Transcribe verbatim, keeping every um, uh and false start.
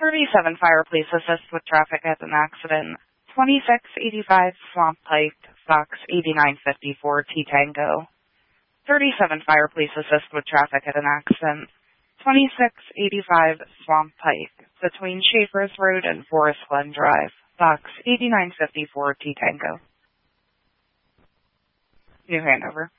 thirty-seven Fire, please assist with traffic at an accident. twenty-six eighty-five Swamp Pike, Fox eighty-nine fifty-four T Tango. thirty-seven Fire, please assist with traffic at an accident. twenty-six eighty-five Swamp Pike, between Schaefer's Road and Forest Glen Drive, Fox eighty-nine fifty-four T Tango. New Hanover.